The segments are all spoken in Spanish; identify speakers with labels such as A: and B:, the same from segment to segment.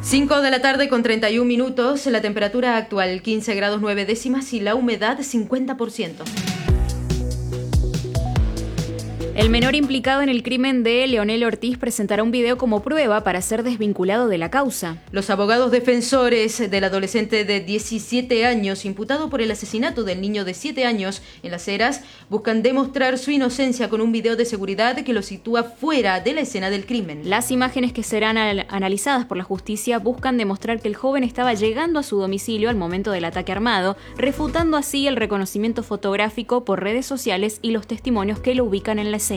A: 5 de la tarde con 31 minutos, la temperatura actual 15 grados 9 décimas y la humedad 50%.
B: El menor implicado en el crimen de Leonel Ortiz presentará un video como prueba para ser desvinculado de la causa.
A: Los abogados defensores del adolescente de 17 años imputado por el asesinato del niño de 7 años en Las Heras buscan demostrar su inocencia con un video de seguridad que lo sitúa fuera de la escena del crimen.
B: Las imágenes que serán analizadas por la justicia buscan demostrar que el joven estaba llegando a su domicilio al momento del ataque armado, refutando así el reconocimiento fotográfico por redes sociales y los testimonios que lo ubican en la escena.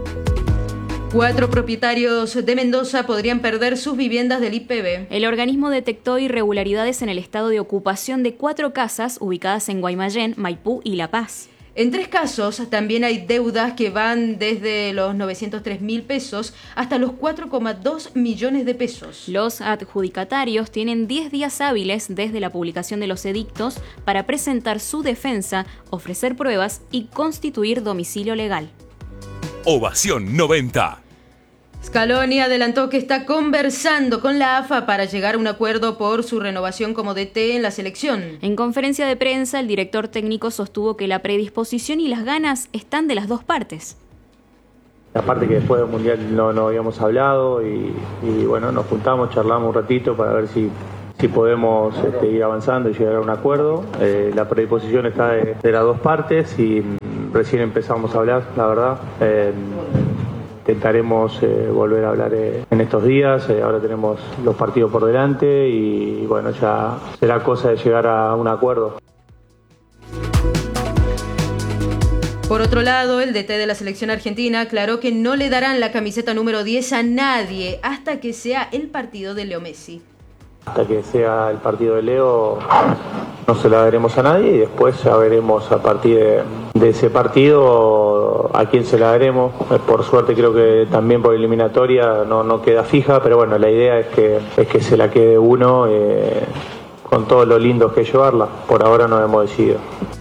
A: 4 propietarios de Mendoza podrían perder sus viviendas del IPB.
B: El organismo detectó irregularidades en el estado de ocupación de 4 casas ubicadas en Guaymallén, Maipú y La Paz.
A: En 3 casos también hay deudas que van desde los 903.000 pesos hasta los 4,2 millones de pesos.
B: Los adjudicatarios tienen 10 días hábiles desde la publicación de los edictos para presentar su defensa, ofrecer pruebas y constituir domicilio legal.
C: Ovación 90.
A: Scaloni adelantó que está conversando con la AFA para llegar a un acuerdo por su renovación como DT en la selección.
B: En conferencia de prensa, el director técnico sostuvo que la predisposición y las ganas están de las dos partes.
D: Aparte que después del Mundial no habíamos hablado y bueno, nos juntamos, charlamos un ratito para ver si podemos ir avanzando y llegar a un acuerdo. La predisposición está de las dos partes y recién empezamos a hablar, la verdad. Intentaremos volver a hablar en estos días. Ahora tenemos los partidos por delante y bueno, ya será cosa de llegar a un acuerdo.
A: Por otro lado, el DT de la selección argentina aclaró que no le darán la camiseta número 10 a nadie hasta que sea el partido de Leo Messi.
D: Hasta que sea el partido de Leo no se la daremos a nadie y después ya veremos a partir de ese partido a quién se la daremos. Por suerte creo que también por eliminatoria no queda fija, pero bueno, la idea es que se la quede uno con todo lo lindo que es llevarla. Por ahora no hemos decidido.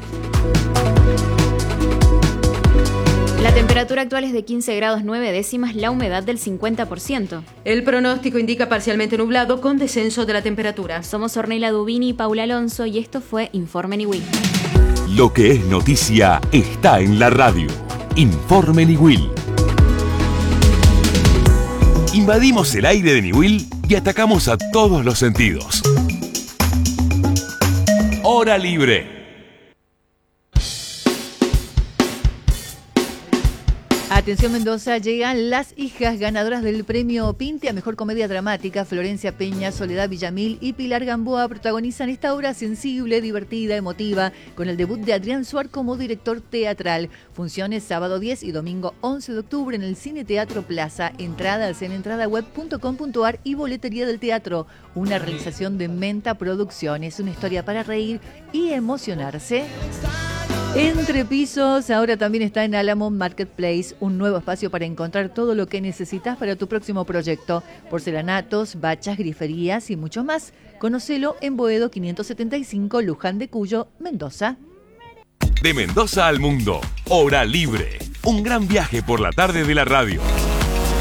B: La temperatura actual es de 15 grados 9 décimas, la humedad del 50%.
A: El pronóstico indica parcialmente nublado con descenso de la temperatura.
B: Somos Ornella Dubini y Paula Alonso y esto fue Informe Niwil.
C: Lo que es noticia está en la radio. Informe Niwil. Invadimos el aire de Niwil y atacamos a todos los sentidos. Hora libre.
E: Atención Mendoza, llegan las hijas ganadoras del premio Pinte a Mejor Comedia Dramática. Florencia Peña, Soledad Villamil y Pilar Gamboa protagonizan esta obra sensible, divertida, emotiva, con el debut de Adrián Suar como director teatral. Funciones sábado 10 y domingo 11 de octubre en el Cine Teatro Plaza. Entradas en entradaweb.com.ar y boletería del teatro. Una realización de Menta Producciones, una historia para reír y emocionarse. Entre Pisos ahora también está en Álamo Marketplace, un nuevo espacio para encontrar todo lo que necesitas para tu próximo proyecto. Porcelanatos, bachas, griferías y mucho más. Conócelo en Boedo 575, Luján de Cuyo, Mendoza.
C: De Mendoza al mundo, Hora Libre. Un gran viaje por la tarde de la radio.